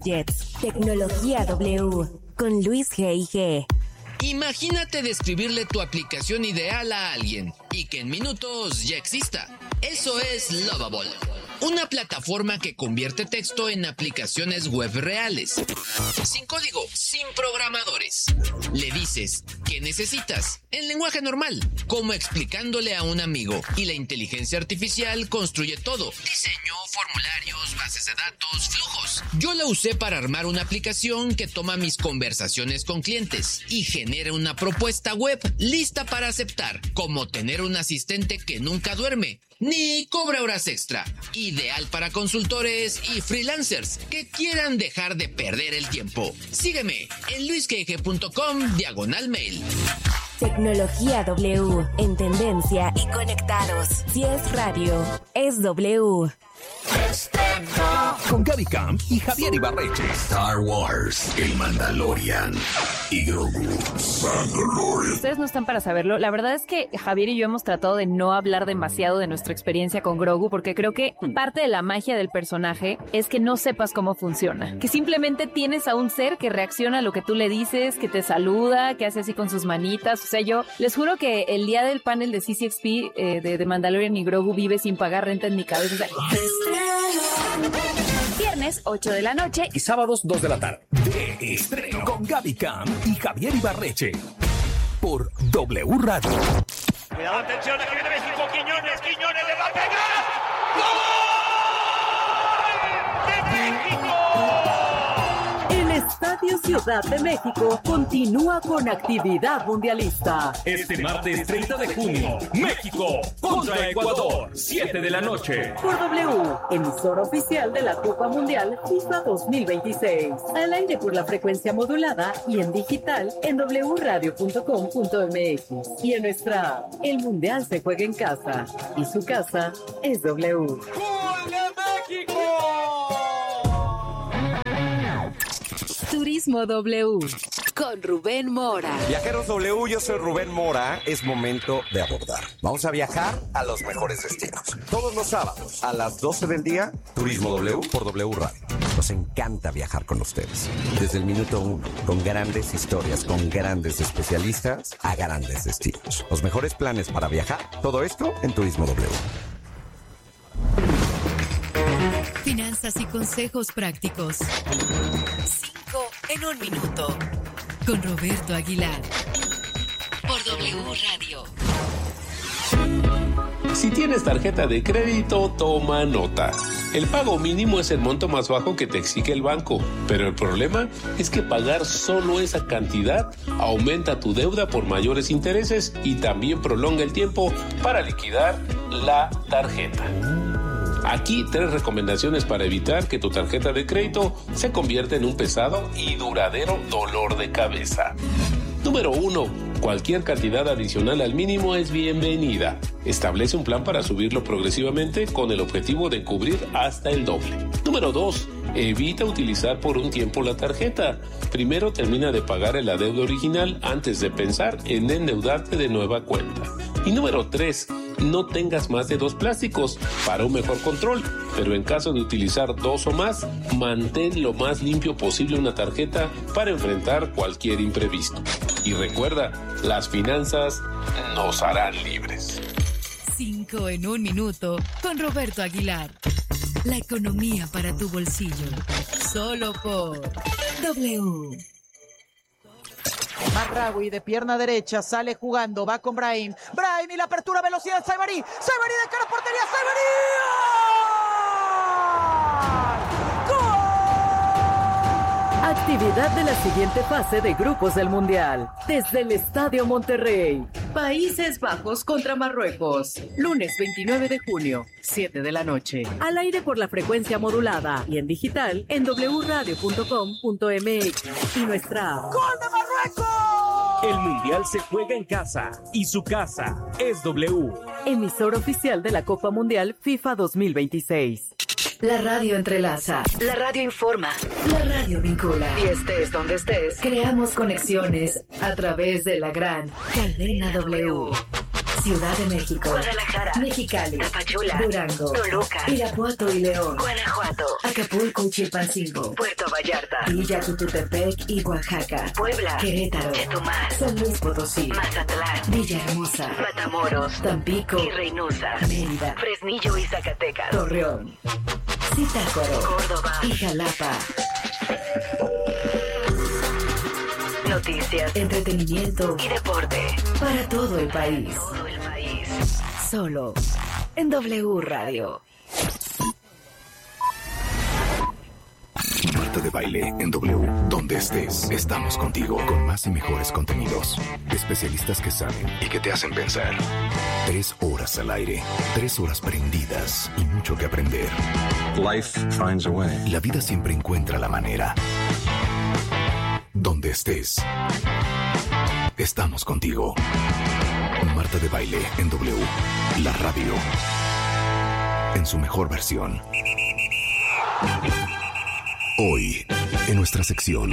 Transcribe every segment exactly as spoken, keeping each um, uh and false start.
Gadgets, Tecnología W, con Luis G I G. Imagínate describirle tu aplicación ideal a alguien y que en minutos ya exista. Eso es Lovable, una plataforma que convierte texto en aplicaciones web reales. Sin código, sin programadores. Le dices ¿qué necesitas? En lenguaje normal, como explicándole a un amigo. Y la inteligencia artificial construye todo. Diseño, formularios, bases de datos, flujos. Yo la usé para armar una aplicación que toma mis conversaciones con clientes y genera una propuesta web lista para aceptar, como tener un asistente que nunca duerme ni cobra horas extra. Ideal para consultores y freelancers que quieran dejar de perder el tiempo. Sígueme en luisgg.com diagonal mail. Tecnología W, en tendencia y conectados. Si es radio, es W. Con Gaby Camp y Javier Ibarreche. Star Wars, el Mandalorian y Grogu. Mandalorian. Ustedes no están para saberlo. La verdad es que Javier y yo hemos tratado de no hablar demasiado de nuestra experiencia con Grogu, porque creo que parte de la magia del personaje es que no sepas cómo funciona. Que simplemente tienes a un ser que reacciona a lo que tú le dices, que te saluda, que hace así con sus manitas. O sea, yo les juro que el día del panel de C C X P eh, de, de Mandalorian y Grogu vive sin pagar renta en mi cabeza. O sea, Viernes, ocho de la noche. Y sábados, dos de la tarde. De estreno con Gaby Camp y Javier Ibarreche. Por W Radio. Cuidado, atención, aquí viene México. Quiñones, Quiñones le va a pegar. ¡Gol de México! El Estadio Ciudad de México continúa con actividad mundialista. Este martes treinta de junio, México contra Ecuador, siete de la noche. Por W, emisora oficial de la Copa Mundial FIFA dos mil veintiséis. Al aire por la frecuencia modulada y en digital en doble u radio punto com punto eme equis. Y en nuestra app, el Mundial se juega en casa. Y su casa es W. ¡Gol de México! Turismo W, con Rubén Mora. Viajeros W, yo soy Rubén Mora. Es momento de abordar. Vamos a viajar a los mejores destinos. Todos los sábados a las doce del día, Turismo W por W Radio. Nos encanta viajar con ustedes. Desde el minuto uno, con grandes historias, con grandes especialistas a grandes destinos. Los mejores planes para viajar, todo esto en Turismo W. Finanzas y consejos prácticos. Cinco en un minuto. Con Roberto Aguilar. Por W Radio. Si tienes tarjeta de crédito, toma nota. El pago mínimo es el monto más bajo que te exige el banco, pero el problema es que pagar solo esa cantidad aumenta tu deuda por mayores intereses y también prolonga el tiempo para liquidar la tarjeta. Aquí tres recomendaciones para evitar que tu tarjeta de crédito se convierta en un pesado y duradero dolor de cabeza. Número uno. Cualquier cantidad adicional al mínimo es bienvenida. Establece un plan para subirlo progresivamente con el objetivo de cubrir hasta el doble. Número dos. Evita utilizar por un tiempo la tarjeta. Primero termina de pagar el adeudo original antes de pensar en endeudarte de nueva cuenta. Y número tres. No tengas más de dos plásticos para un mejor control, pero en caso de utilizar dos o más, mantén lo más limpio posible una tarjeta para enfrentar cualquier imprevisto. Y recuerda, las finanzas nos harán libres. Cinco en un minuto con Roberto Aguilar. La economía para tu bolsillo. Solo por W. Marraoui de pierna derecha sale jugando, va con Brahim. Brahim y la apertura, velocidad, Saibari. Saibari de cara a portería, Saibari. Actividad de la siguiente fase de grupos del Mundial. Desde el Estadio Monterrey. Países Bajos contra Marruecos. Lunes veintinueve de junio, siete de la noche. Al aire por la frecuencia modulada y en digital en doble u radio punto com punto eme equis. Y nuestra app. ¡Gol de Marruecos! El Mundial se juega en casa y su casa es W. Emisor oficial de la Copa Mundial FIFA dos mil veintiséis. La radio entrelaza, la radio informa, la radio vincula. Y estés donde estés, creamos conexiones a través de la gran cadena W. Ciudad de México, Guadalajara, Mexicali, Tapachula, Durango, Toluca, Irapuato y León, Guanajuato, Acapulco y Chilpancingo, Puerto Vallarta, Villa Tututepec y Oaxaca, Puebla, Querétaro, Chetumal, San Luis Potosí, Mazatlán, Villahermosa, Matamoros, Tampico y Reynosa, Mérida, Fresnillo y Zacatecas, Torreón, Zitácuaro, Córdoba y Jalapa. Noticias, Entretenimiento y deporte para todo el país. todo el país. Solo en W Radio. Marta de Baile en W. Donde estés, estamos contigo con más y mejores contenidos. Especialistas que saben y que te hacen pensar. Tres horas al aire, tres horas prendidas y mucho que aprender. Life finds a way. La vida siempre encuentra la manera. Donde estés, estamos contigo. Marta de Baile en W. La radio. En su mejor versión. Hoy, en nuestra sección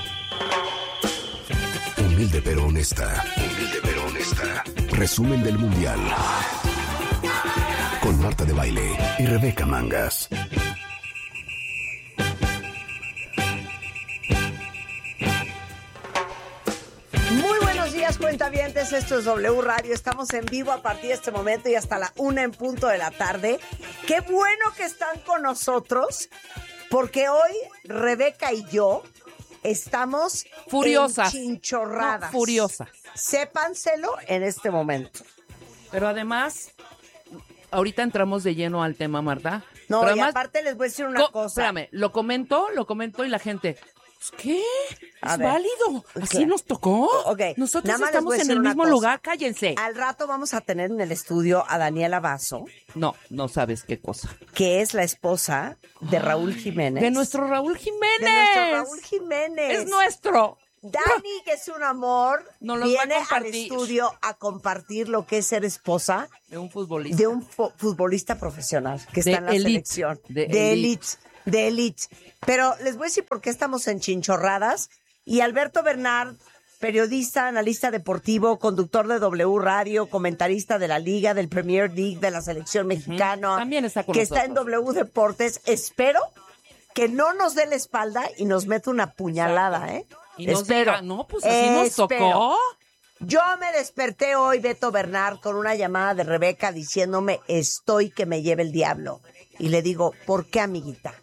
Humilde pero honesta. Humilde pero honesta. Resumen del Mundial. Con Marta de Baile y Rebeca Mangas. Muy buenos días, cuentavientes. Esto es W Radio. Estamos en vivo a partir de este momento y hasta la una en punto de la tarde. Qué bueno que están con nosotros, porque hoy Rebeca y yo estamos furiosas, enchinchorradas. No, furiosas. Sépanselo en este momento. Pero además, ahorita entramos de lleno al tema, Marta. No, Pero y además, aparte les voy a decir una co- cosa. Espérame, lo comento, lo comento y la gente... ¿Qué? A ¿Es ver, válido? ¿Así claro. nos tocó? Ok, Nosotros nada más les estamos voy a en decir el una mismo cosa. lugar, cállense. Al rato vamos a tener en el estudio a Daniela Basso, No, no sabes qué cosa. que es la esposa de Raúl Jiménez. De nuestro Raúl Jiménez. De nuestro Raúl Jiménez. Es nuestro. Dani, que es un amor, Nos los va a viene al compartir. estudio a compartir lo que es ser esposa De un futbolista. de un fo- futbolista profesional que está De en la elite, selección. de de elite. elite. De elite. Pero les voy a decir por qué estamos en chinchorradas. Y Alberto Bernard, periodista, analista deportivo, conductor de W Radio, comentarista de la Liga, del Premier League, de la selección mexicana. También está con que está en nosotros. W Deportes. Espero que no nos dé la espalda y nos meta una puñalada, ¿eh? Y nos Espero. diga, no, pues así nos Espero. tocó. Yo me desperté hoy, Beto Bernard, con una llamada de Rebeca diciéndome, estoy que me lleve el diablo. Y le digo, ¿por qué, amiguita?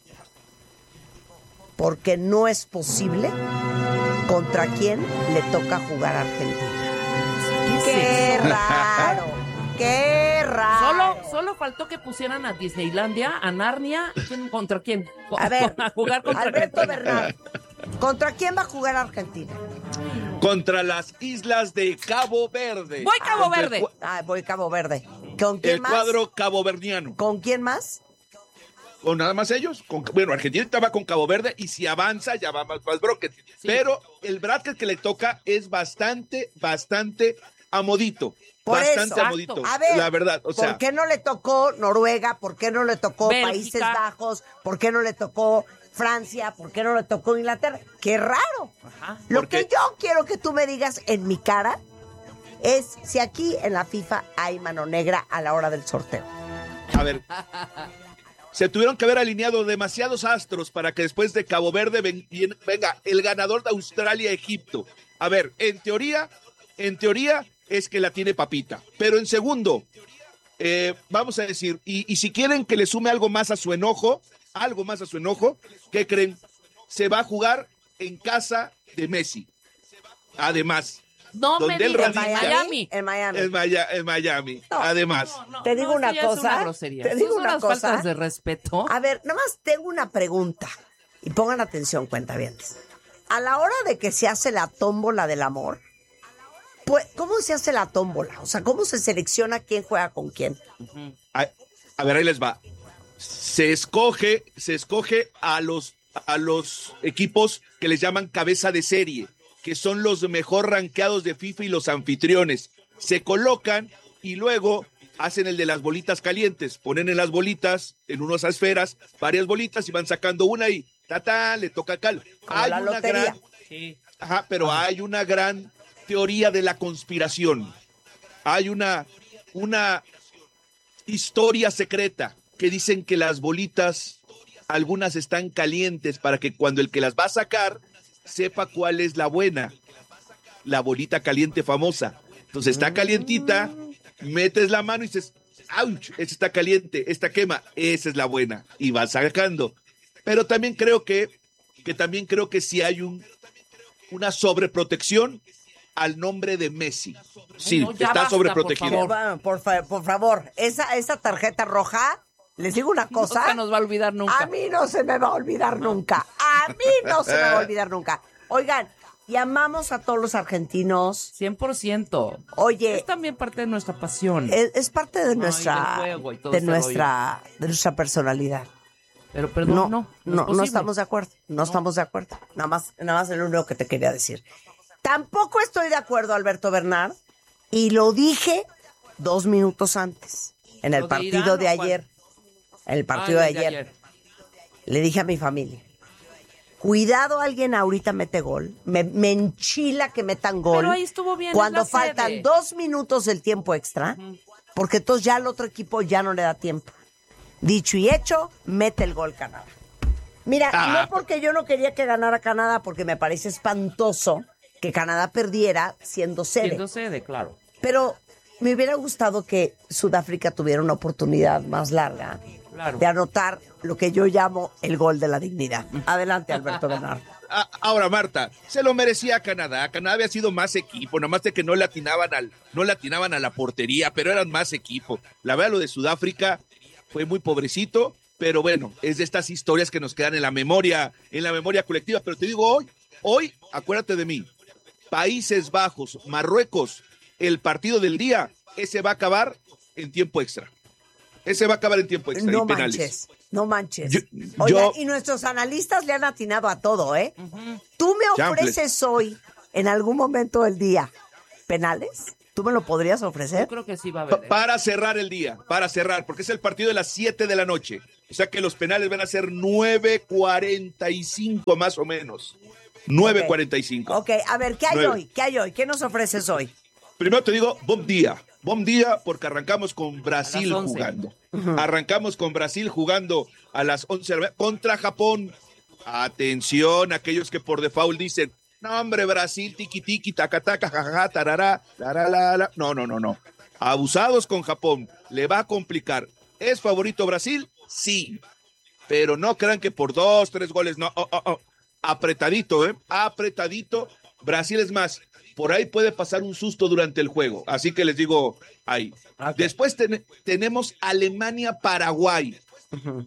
Porque no es posible contra quién le toca jugar a Argentina. ¡Qué raro! ¡Qué raro! Solo, solo faltó que pusieran a Disneylandia, a Narnia. ¿Quién, ¿Contra quién? A ver, a jugar contra Alberto Argentina. Bernard, ¿contra quién va a jugar Argentina? Contra las islas de Cabo Verde. Voy Cabo Contra el Verde. cua- Ah, voy Cabo Verde. ¿Con quién El más? cuadro caboverdiano. ¿Con quién más? ¿Con nada más ellos? Con, bueno, Argentina va con Cabo Verde y si avanza ya va más, más bracket. Pero el bracket que le toca es bastante, bastante amodito. Por bastante eso. amodito. A ver, la verdad, o sea, ¿por qué no le tocó Noruega? ¿Por qué no le tocó Bélgica. Países Bajos? ¿Por qué no le tocó Francia? ¿Por qué no le tocó Inglaterra? ¡Qué raro! Ajá. Lo Porque- que yo quiero que tú me digas en mi cara es si aquí en la FIFA hay mano negra a la hora del sorteo. a ver, se tuvieron que haber alineado demasiados astros para que después de Cabo Verde ven- vien- venga el ganador de Australia-Egipto. A ver, en teoría, en teoría es que la tiene papita, pero en segundo, eh, vamos a decir, y, y si quieren que le sume algo más a su enojo, algo más a su enojo, ¿qué creen? Se va a jugar en casa de Messi. Además, No me donde él digas, radica- Miami. En Miami. en, Maya- en Miami. No. Además, Te digo No, una eso ya es cosa. una grosería. Te Eso digo son una unas cosa. faltas de respeto. A ver, nada más tengo una pregunta. Y pongan atención, cuentavientes. A la hora de que se hace la tómbola del amor, pues, ¿cómo se hace la tómbola? O sea, ¿cómo se selecciona quién juega con quién? a, a ver, ahí les va. Se escoge, se escoge a los, a los equipos que les llaman cabeza de serie, que son los mejor rankeados de FIFA y los anfitriones. Se colocan y luego hacen el de las bolitas calientes. Ponen en las bolitas, en unas esferas, varias bolitas y van sacando una y ta, ta, le toca cal. Como Hay la una lotería. gran, ajá, pero hay una gran teoría de la conspiración. hay una, una historia secreta que dicen que las bolitas, algunas están calientes para que cuando el que las va a sacar sepa cuál es la buena. La bolita caliente famosa. Entonces está calientita, metes la mano y dices, ¡auch! Esta está caliente, esta quema, esa es la buena. Y vas sacando. Pero también creo que, que también creo que sí hay un, una sobreprotección al nombre de Messi. Sí, no, está basta, sobreprotegido. Por favor, por, fa- por favor. Esa, esa tarjeta roja, les digo una cosa. No se nos va a olvidar nunca. A mí no se me va a olvidar nunca. A mí no se me va a olvidar nunca. Oigan, y amamos a todos los argentinos. cien por ciento. Oye. Es también parte de nuestra pasión. Es, es parte de nuestra, Ay, de, nuestra de nuestra personalidad. Pero perdón, no. No, no, no, no estamos de acuerdo. No, no estamos de acuerdo. Nada más, nada más es lo único que te quería decir. Tampoco estoy de acuerdo, Alberto Bernard, y lo dije dos minutos antes, en el partido de ayer. En el partido ah, de, ayer. de ayer. Le dije a mi familia, cuidado, alguien ahorita mete gol. Me, me enchila que metan gol. Pero ahí estuvo bien. Cuando faltan sede. dos minutos del tiempo extra, uh-huh. porque entonces ya al otro equipo ya no le da tiempo. Dicho y hecho, mete el gol Canadá. Mira, ah. no porque yo no quería que ganara Canadá, porque me parece espantoso que Canadá perdiera siendo sede. Siendo sede, claro. Pero me hubiera gustado que Sudáfrica tuviera una oportunidad más larga claro. de anotar lo que yo llamo el gol de la dignidad. Adelante, Alberto Bernard. Ahora, Marta, se lo merecía Canadá. Canadá había sido más equipo, nomás de que no le atinaban al, no le atinaban a la portería, pero eran más equipo. La verdad, lo de Sudáfrica fue muy pobrecito, pero bueno, es de estas historias que nos quedan en la memoria, en la memoria colectiva. Pero te digo hoy, hoy, acuérdate de mí. Países Bajos, Marruecos, el partido del día, ese va a acabar en tiempo extra. Ese va a acabar en tiempo extra no y penales. Manches, no manches. Yo, Oiga, yo, y nuestros analistas le han atinado a todo, ¿eh? Uh-huh. Tú me ofreces Champles. hoy, en algún momento del día, penales. ¿Tú me lo podrías ofrecer? Yo creo que sí va a haber. ¿eh? Para cerrar el día, para cerrar, porque es el partido de las siete de la noche. O sea que los penales van a ser nueve cuarenta y cinco más o menos. nueve cuarenta y cinco. Ok, a ver, ¿qué hay nueve. hoy? ¿Qué hay hoy? ¿Qué nos ofreces hoy? Primero te digo, buen día. Buen día porque arrancamos con Brasil jugando. Uh-huh. Arrancamos con Brasil jugando a las once contra Japón. Atención, aquellos que por default dicen, no hombre, Brasil, tiki tiki, taca taca, jajaja, tarará, taralala. No, no, no, no. Abusados con Japón. Le va a complicar. ¿Es favorito Brasil? Sí. Pero no crean que por dos, tres goles, no. Oh, oh, oh. Apretadito, ¿eh? Apretadito. Brasil es más, por ahí puede pasar un susto durante el juego. Así que les digo ahí. Okay. Después ten- tenemos Alemania-Paraguay. Uh-huh.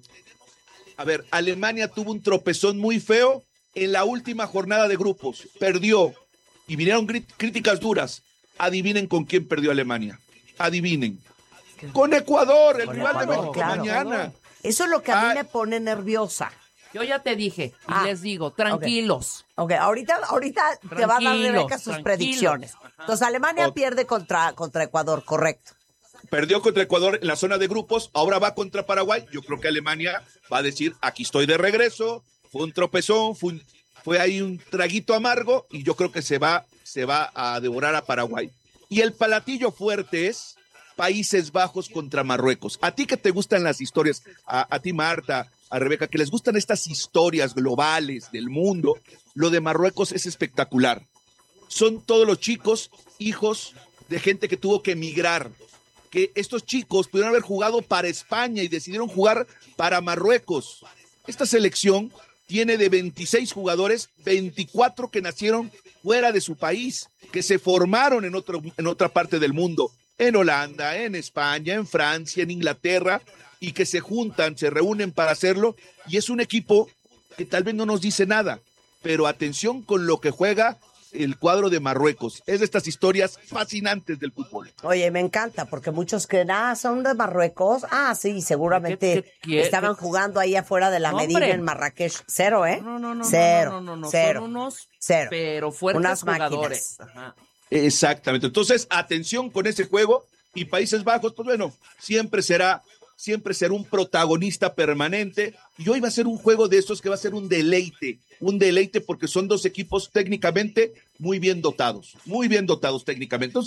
A ver, Alemania tuvo un tropezón muy feo en la última jornada de grupos. Perdió. Y vinieron grit- críticas duras. Adivinen con quién perdió Alemania. Adivinen. Con Ecuador, el rival de México claro, mañana. Claro. Eso es lo que a ah, mí me pone nerviosa. Yo ya te dije, y ah, les digo, tranquilos. Ok, okay. ahorita, ahorita te va a dar Rebeca sus predicciones. Ajá. Entonces, Alemania oh. pierde contra, contra Ecuador, correcto. Perdió contra Ecuador en la zona de grupos, ahora va contra Paraguay. Yo creo que Alemania va a decir, aquí estoy de regreso, fue un tropezón, fue, un, fue ahí un traguito amargo, y yo creo que se va, se va a devorar a Paraguay. Y el platillo fuerte es Países Bajos contra Marruecos. A ti que te gustan las historias, a, a ti Marta, a Rebeca, que les gustan estas historias globales del mundo, lo de Marruecos es espectacular. Son todos los chicos, hijos de gente que tuvo que emigrar, que estos chicos pudieron haber jugado para España y decidieron jugar para Marruecos. Esta selección tiene de veintiséis jugadores, veinticuatro que nacieron fuera de su país, que se formaron en, otro, en otra parte del mundo, en Holanda, en España, en Francia, en Inglaterra, y que se juntan, se reúnen para hacerlo, y es un equipo que tal vez no nos dice nada, pero atención con lo que juega el cuadro de Marruecos. Es de estas historias fascinantes del fútbol. Oye, me encanta, porque muchos creen, ah, son de Marruecos. Ah, sí, seguramente ¿Qué, qué, qué, estaban qué, jugando ahí afuera de la no, Medina hombre. en Marrakech. Cero, ¿eh? No, no, no. Cero, no, no, no, no. cero. Son unos, cero. pero fuertes Unas jugadores. Ajá. Exactamente. Entonces, atención con ese juego. Y Países Bajos, pues bueno, siempre será, siempre será un protagonista permanente. Y hoy va a ser un juego de esos que va a ser un deleite, un deleite porque son dos equipos técnicamente muy bien dotados, muy bien dotados técnicamente. Entonces,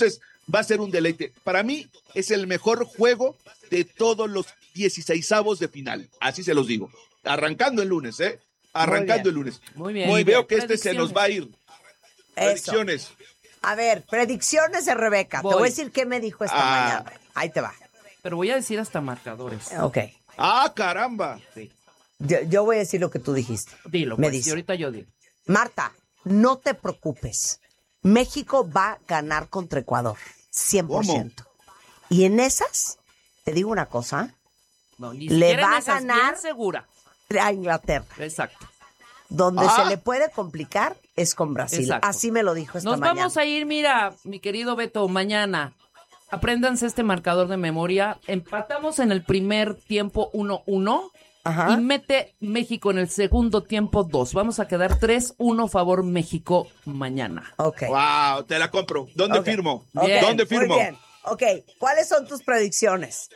va a ser un deleite. Para mí es el mejor juego de todos los dieciseisavos de final. Así se los digo. Arrancando el lunes, ¿eh? Arrancando el lunes. Muy bien. Y veo que este se nos va a ir. Eso. Predicciones. A ver, predicciones de Rebeca. Voy. Te voy a decir qué me dijo esta Ah. mañana. Ahí te va. Pero voy a decir hasta marcadores. Ok. ¡Ah, caramba! Sí. Yo, yo voy a decir lo que tú dijiste. Dilo, Me pues, dice. y ahorita yo digo. Marta, no te preocupes. México va a ganar contra Ecuador. cien por ciento. Y en esas, te digo una cosa, No, ni le siquiera en va a esas, ganar bien segura. a Inglaterra. Exacto. Donde Ah. se le puede complicar es con Brasil. Exacto. Así me lo dijo esta Nos mañana. vamos a ir, mira, mi querido Beto, mañana. Apréndanse este marcador de memoria. Empatamos en el primer tiempo uno uno. Ajá. Y mete México en el segundo tiempo dos. Vamos a quedar tres uno favor México mañana. Ok. Wow, te la compro. ¿Dónde Ok. firmo? Ok, ¿Dónde firmo? Muy bien. Ok, ¿cuáles son tus predicciones?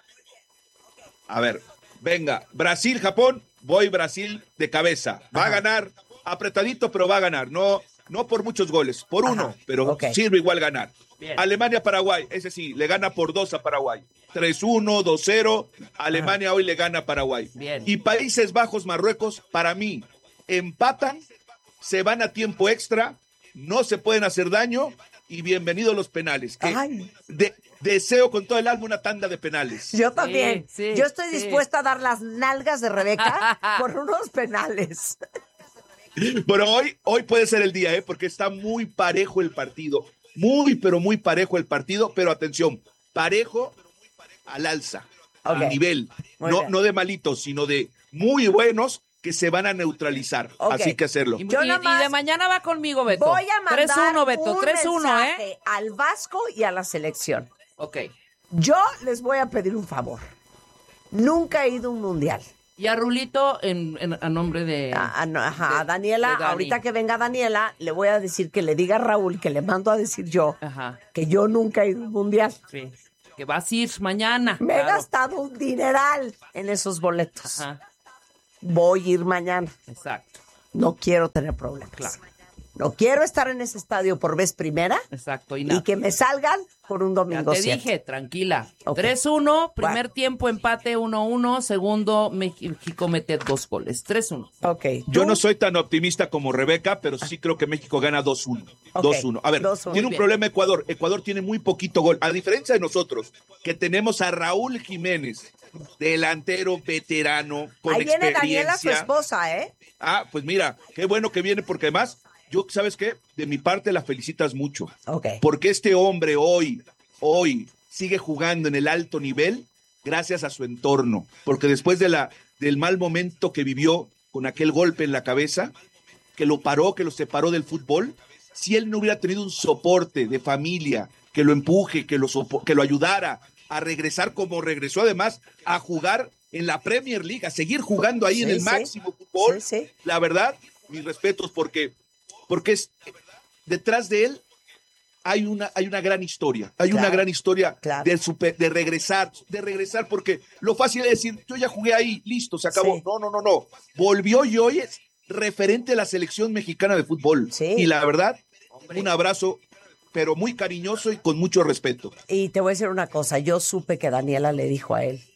A ver, venga, Brasil, Japón, voy Brasil de cabeza. Va a ganar apretadito, pero va a ganar. No, no por muchos goles, por uno, pero Ok. sirve igual ganar. Bien. Alemania, Paraguay, ese sí, le gana por dos a Paraguay. tres uno, dos cero, Alemania hoy le gana a Paraguay. Bien. Y Países Bajos, Marruecos, para mí, empatan, se van a tiempo extra, no se pueden hacer daño y bienvenidos los penales. Que Ay. de- deseo con todo el alma una tanda de penales. Yo también. Sí, sí, Yo estoy sí. dispuesta a dar las nalgas de Rebeca por unos penales. Pero hoy, hoy puede ser el día, ¿eh? Porque está muy parejo el partido. Muy, pero muy parejo el partido. Pero atención, parejo al alza, Ok. a nivel. Muy No, bien. no de malitos, sino de muy buenos que se van a neutralizar. Ok. Así que hacerlo. Y, Yo y- nada y más de mañana va conmigo, Beto. Voy a mandar tres uno, Beto. un tres uno, ¿eh? mensaje al Vasco y a la selección. Ok. Yo les voy a pedir un favor. Nunca he ido a un mundial. Y a Rulito en, en- a nombre de... A, a- no, ajá, de- a Daniela, de Dani. ahorita que venga Daniela, le voy a decir que le diga a Raúl, que le mando a decir yo, Ajá, que yo nunca he ido a un mundial. sí. Que vas a ir mañana. Me he claro. gastado un dineral en esos boletos. Ajá, Voy a ir mañana. exacto, No quiero tener problemas. Claro. No quiero estar en ese estadio por vez primera exacto. Y, y nada. que me salgan por un Ya domingo te siete. dije, tranquila. Ok. tres uno, primer Bueno. tiempo, empate uno uno, segundo, México mete dos goles. tres uno. Ok. Yo ¿tú? no soy tan optimista como Rebeca, pero sí creo que México gana dos uno. Ok, dos uno. A ver, dos uno. tiene Muy un bien. problema Ecuador. Ecuador tiene muy poquito gol. A diferencia de nosotros, que tenemos a Raúl Jiménez, delantero veterano, con Ahí viene experiencia. Daniela, su esposa, ¿eh? Ah, pues mira, qué bueno que viene, porque además, yo, ¿sabes qué? De mi parte la felicitas mucho. Ok. Porque este hombre hoy, hoy, sigue jugando en el alto nivel gracias a su entorno. Porque después de la, del mal momento que vivió con aquel golpe en la cabeza, que lo paró, que lo separó del fútbol, si él no hubiera tenido un soporte de familia que lo empuje, que lo, sopo- que lo ayudara a regresar como regresó, además, a jugar en la Premier League, a seguir jugando ahí Sí, en el sí. máximo fútbol, Sí, sí. la verdad, mis respetos, porque, porque es, detrás de él hay una, hay una gran historia, hay Claro, una gran historia claro. de, super- de regresar, de regresar, porque lo fácil es decir, yo ya jugué ahí, listo, se acabó. Sí. No, no, no, no. Volvió y hoy es referente de la selección mexicana de fútbol. Sí. Y la verdad, un abrazo, pero muy cariñoso y con mucho respeto. Y te voy a decir una cosa, yo supe que Daniela le dijo a él,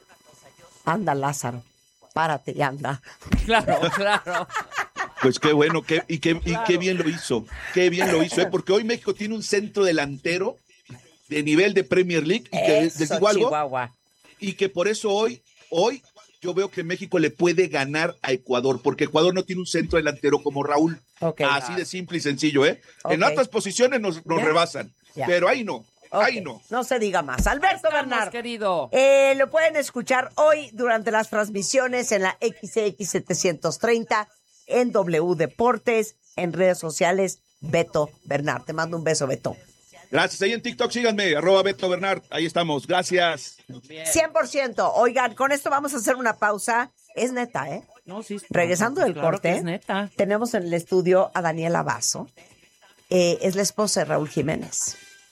anda Lázaro, párate y anda. Claro, claro. Pues qué bueno, qué, y, qué, y qué bien lo hizo, qué bien lo hizo, ¿eh? Porque hoy México tiene un centro delantero de nivel de Premier League, y que Eso, les digo algo, Chihuahua. y que por eso hoy, hoy yo veo que México le puede ganar a Ecuador, porque Ecuador no tiene un centro delantero como Raúl. Ok. Así de simple y sencillo, ¿eh? En Ok. otras posiciones nos, nos Ya. rebasan, Ya. pero ahí no, Ok, ahí no. No se diga más. Alberto Estamos, Bernard, querido. eh, lo pueden escuchar hoy durante las transmisiones en la X X setecientos treinta, en W Deportes, en redes sociales, Beto Bernard. Te mando un beso, Beto. Gracias, ahí en TikTok síganme, arroba Beto Bernard, ahí estamos, gracias. cien por ciento. Oigan, con esto vamos a hacer una pausa. Es neta, ¿eh? No, sí, Regresando del claro corte, que es neta. tenemos en el estudio a Daniela Basso. Eh, es la esposa de Raúl Jiménez.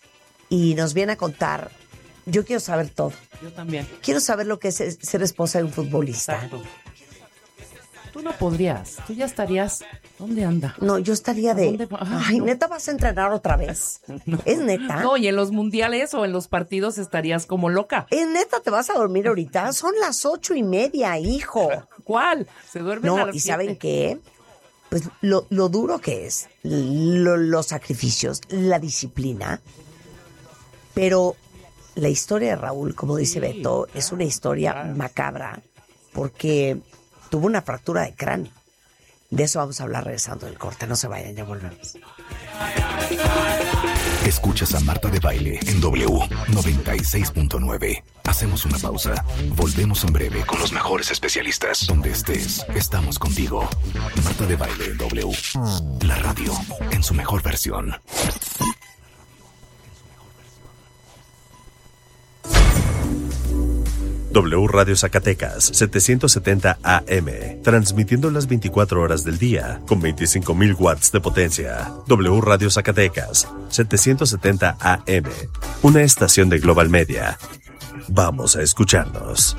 Y nos viene a contar, yo quiero saber todo. Yo también. Quiero saber lo que es ser esposa de un futbolista. Exacto. Tú no podrías, tú ya estarías... ¿Dónde anda? No, yo estaría de... Ay, no. ¿neta vas a entrenar otra vez? No. ¿Es neta? No, y en los mundiales o en los partidos estarías como loca. ¿Es neta te vas a dormir ahorita? Son las ocho y media, hijo. ¿Cuál? Se duermen no, a las ¿y siete. saben qué? Pues lo, lo duro que es, lo, los sacrificios, la disciplina, pero la historia de Raúl, como dice Beto, es una historia macabra porque tuvo una fractura de cráneo. De eso vamos a hablar regresando del corte. No se vayan, ya volvemos. Escuchas a Marta de Baile en W noventa y seis punto nueve. Hacemos una pausa. Volvemos en breve con los mejores especialistas. Donde estés, estamos contigo. Marta de Baile en W. La radio en su mejor versión. W Radio Zacatecas, setecientos setenta A M, transmitiendo las veinticuatro horas del día, con veinticinco mil watts de potencia. W Radio Zacatecas, setecientos setenta A M, una estación de Global Media. Vamos a escucharnos.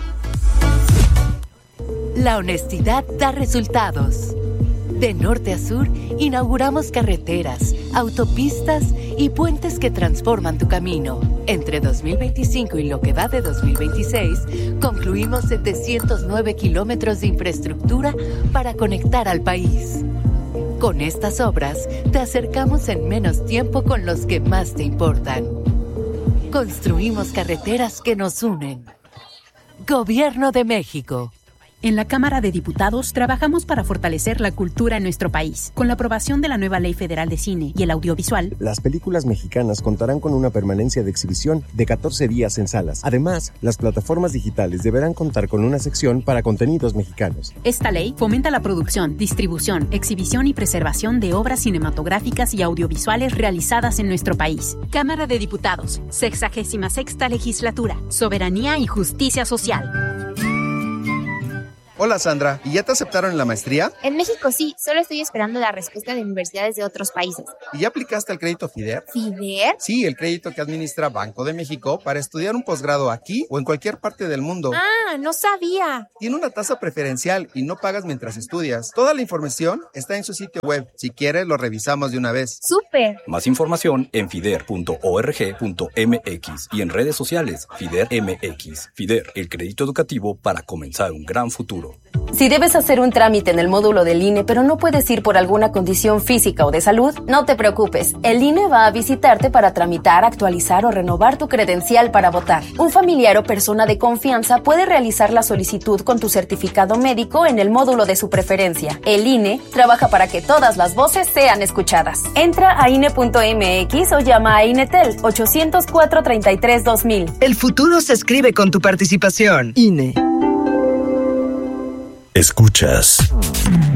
La honestidad da resultados. De norte a sur, inauguramos carreteras, autopistas y puentes que transforman tu camino. Entre dos mil veinticinco y lo que va de dos mil veintiséis, concluimos setecientos nueve kilómetros de infraestructura para conectar al país. Con estas obras, te acercamos en menos tiempo con los que más te importan. Construimos carreteras que nos unen. Gobierno de México. En la Cámara de Diputados trabajamos para fortalecer la cultura en nuestro país. Con la aprobación de la nueva Ley Federal de Cine y el Audiovisual, las películas mexicanas contarán con una permanencia de exhibición de catorce días en salas. Además, las plataformas digitales deberán contar con una sección para contenidos mexicanos. Esta ley fomenta la producción, distribución, exhibición y preservación de obras cinematográficas y audiovisuales realizadas en nuestro país. Cámara de Diputados, sexagésima sexta Legislatura, Soberanía y Justicia Social. Hola Sandra, ¿y ya te aceptaron en la maestría? En México sí, solo estoy esperando la respuesta de universidades de otros países. ¿Y ya aplicaste al crédito FIDER? ¿FIDER? Sí, el crédito que administra Banco de México para estudiar un posgrado aquí o en cualquier parte del mundo. Ah, no sabía. Tiene una tasa preferencial y no pagas mientras estudias. Toda la información está en su sitio web. Si quieres, lo revisamos de una vez. ¡Súper! Más información en fider punto org punto m x y en redes sociales FIDER M X. FIDER, el crédito educativo para comenzar un gran futuro. Si debes hacer un trámite en el módulo del I N E, pero no puedes ir por alguna condición física o de salud, no te preocupes. El I N E va a visitarte para tramitar, actualizar o renovar tu credencial para votar. Un familiar o persona de confianza puede realizar la solicitud con tu certificado médico en el módulo de su preferencia. El I N E trabaja para que todas las voces sean escuchadas. Entra a I N E punto m x o llama a INETEL ocho cero cuatro, treinta y tres, dos mil. El futuro se escribe con tu participación. I N E. Escuchas